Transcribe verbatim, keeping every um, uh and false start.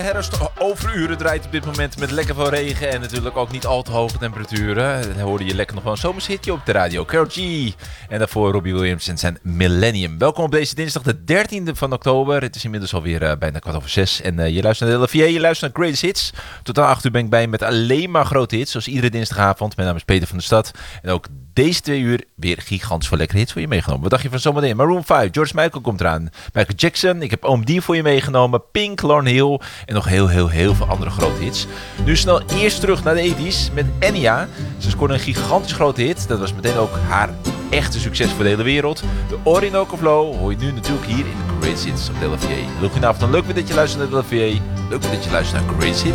herfst overuren draait op dit moment met lekker veel regen en natuurlijk ook niet al te hoge temperaturen. Dan hoorde je lekker nog wel een zomershitje op de radio. Karol G. En daarvoor Robbie Williams en zijn Millennium. Welkom op deze dinsdag de dertiende van oktober. Het is inmiddels alweer uh, bijna kwart over zes. En uh, je luistert naar de L V A, je luistert naar Greatest Hits. Tot aan acht uur ben ik bij met alleen maar grote hits. Zoals iedere dinsdagavond. Mijn naam is Peter van der Stad. En ook deze twee uur weer gigantisch veel lekkere hits voor je meegenomen. Wat dacht je van zometeen? Maroon vijf, George Michael komt eraan. Michael Jackson, ik heb Oom D voor je meegenomen. Pink, Lauryn Hill en nog heel, heel, heel veel andere grote hits. Nu snel eerst terug naar de tachtiger met Enya. Ze scoorde een gigantisch grote hit. Dat was meteen ook haar echte succes voor de hele wereld. De Orinoco Flow hoor je nu natuurlijk hier in de Greatest Hits op de L V A. Goedenavond en leuk weer dat je luistert naar de L V A. Leuk weer dat je luistert naar Greatest Hits.